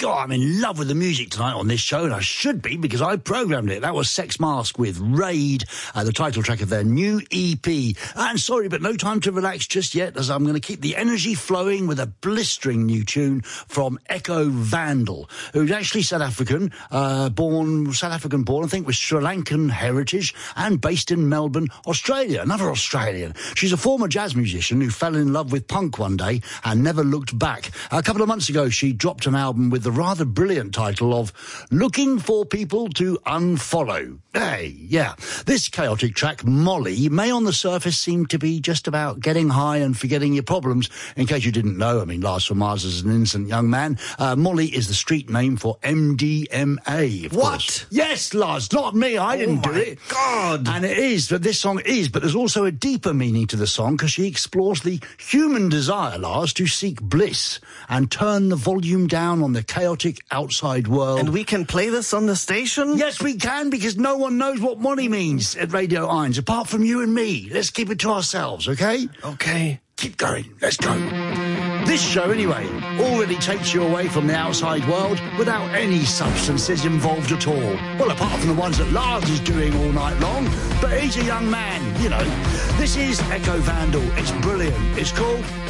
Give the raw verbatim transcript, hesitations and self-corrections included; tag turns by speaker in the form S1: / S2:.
S1: God, I'm in love with the music tonight on this show, and I should be because I programmed it. That was Sex Mask with Raid, uh, the title track of their new E P. And sorry, but no time to relax just yet, as I'm going to keep the energy flowing with a blistering new tune from Echo Vandal, who's actually South African, uh, born, South African born, I think, with Sri Lankan heritage, and based in Melbourne, Australia. Another Australian. She's a former jazz musician who fell in love with punk one day and never looked back. A couple of months ago, she dropped an album with the rather brilliant title of Looking for People to Unfollow. Hey, yeah. This chaotic track, Molly, may on the surface seem to be just about getting high and forgetting your problems. In case you didn't know, I mean, Lars von Mars is an innocent young man. Uh, Molly is the street name for M D M A, of
S2: what?
S1: course. Yes, Lars, not me. I didn't
S2: oh
S1: do it.
S2: God.
S1: And it is, but this song is, but there's also a deeper meaning to the song because she explores the human desire, Lars, to seek bliss and turn the volume down on the chaotic outside world.
S2: And we can play this on the station?
S1: Yes, we can, because no one knows what Molly means at Radio Irons, apart from you and me. Let's keep it to ourselves, okay?
S2: Okay.
S1: Keep going. Let's go. This show, anyway, already takes you away from the outside world without any substances involved at all. Well, apart from the ones that Lars is doing all night long, but he's a young man, you know. This is Echo Vandal. It's brilliant. It's called